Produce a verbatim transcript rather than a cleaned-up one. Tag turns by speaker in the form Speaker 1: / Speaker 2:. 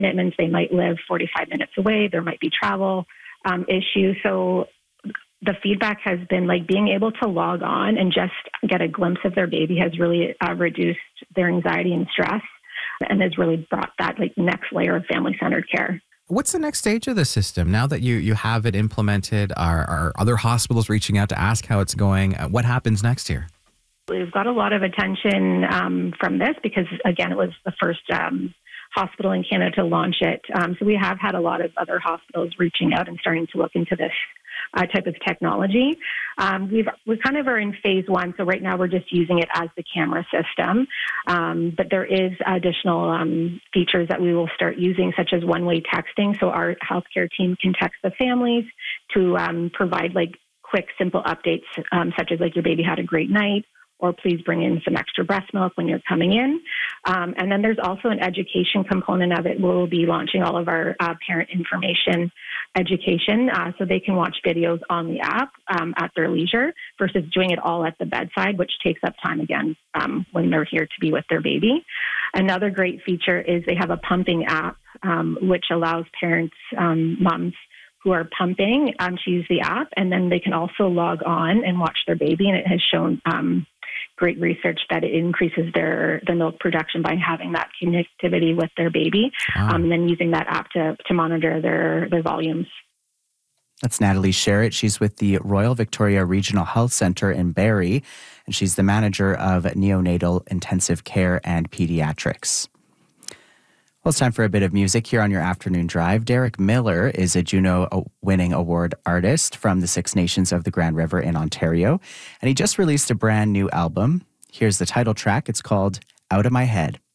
Speaker 1: commitments. They might live forty-five minutes away. There might be travel um, issues. So the feedback has been like being able to log on and just get a glimpse of their baby has really uh, reduced their anxiety and stress, and has really brought that like next layer of family-centered care.
Speaker 2: What's the next stage of the system now that you, you have it implemented? Are, are other hospitals reaching out to ask how it's going? Uh, What happens next year?
Speaker 1: We've got a lot of attention um, from this because, again, it was the first um, hospital in Canada to launch it. Um, so we have had a lot of other hospitals reaching out and starting to look into this uh, type of technology. Um, we've we kind of are in phase one. So right now we're just using it as the camera system. Um, but there is additional um, features that we will start using, such as one-way texting. So our healthcare team can text the families to um, provide like quick, simple updates, um, such as like your baby had a great night, or please bring in some extra breast milk when you're coming in. Um, and then there's also an education component of it. We'll be launching all of our uh, parent information education uh, so they can watch videos on the app um, at their leisure versus doing it all at the bedside, which takes up time again um, when they're here to be with their baby. Another great feature is they have a pumping app, um, which allows parents, um, moms, who are pumping um, to use the app, and then they can also log on and watch their baby. And it has shown um, great research that it increases their, their milk production by having that connectivity with their baby,
Speaker 2: Wow.
Speaker 1: um, and then using that app to, to monitor their, their volumes.
Speaker 3: That's Natalie Sherritt. She's with the Royal Victoria Regional Health Centre in Barrie, and she's the manager of neonatal intensive care and pediatrics. Well, it's time for a bit of music here on your afternoon drive. Derek Miller is a Juno-winning award artist from the Six Nations of the Grand River in Ontario, and he just released a brand new album. Here's the title track. It's called Out of My Head.